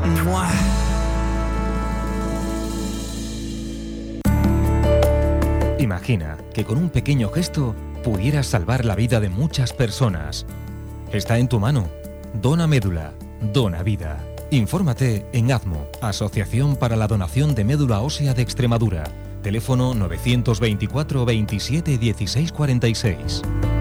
Mua. Imagina que con un pequeño gesto pudieras salvar la vida de muchas personas. Está en tu mano. Dona médula. Dona vida. Infórmate en ADMO, Asociación para la Donación de Médula Ósea de Extremadura. Teléfono 924 27 16 46.